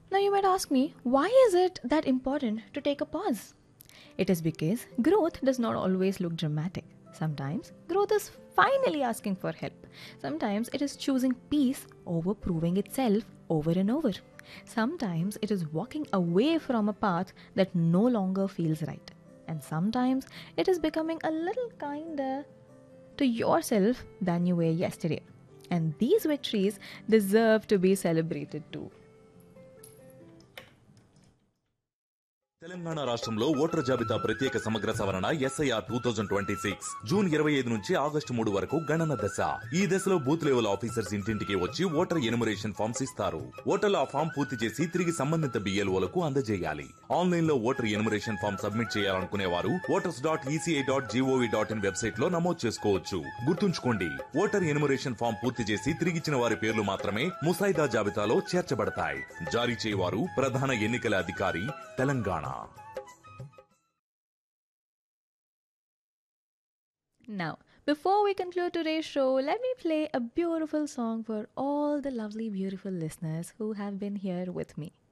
Now, you might ask me, why is it that important to take a pause? It is because growth does not always look dramatic. Sometimes growth is finally asking for help. Sometimes it is choosing peace over proving itself over and over. Sometimes it is walking away from a path that no longer feels right. And sometimes it is becoming a little kinder to yourself than you were yesterday. And these victories deserve to be celebrated too. Telangana రాష్ట్రంలో voter జాబితా ప్రత్యేక సమగ్ర సవరణ SIR 2026 June 25 నుంచి August 3 వరకు గణన దశ. ఈ దశలో బూత్ లెవెల్ ఆఫీసర్స్ ఇంటింటికి వచ్చి ఓటర్ ఎనుమరేషన్ ఫామ్స్ ఇస్తారు. ఓటర్లు ఆ ఫామ్ పూర్తి చేసి తిరిగి సంబంధిత బిఎల్ఓలకు అందజేయాలి. ఆన్లైన్ లో ఓటర్ ఎనుమరేషన్ ఫామ్ సబ్మిట్ చేయాలనుకునే వారు voters.eci.gov.in వెబ్సైట్ లో నమోదు చేసుకోవచ్చు. గుర్తుంచుకోండి, ఓటర్ ఎనుమరేషన్ ఫామ్ పూర్తి చేసి తిరిగిచ్చిన వారి పేర్లు మాత్రమే ముసాయిదా జాబితాలో చేర్చబడతాయి. జారీ చేయవారు ప్రధాన ఎన్నికల అధికారి, Telangana. Now, before we conclude today's show, let me play a beautiful song for all the lovely, beautiful listeners who have been here with me.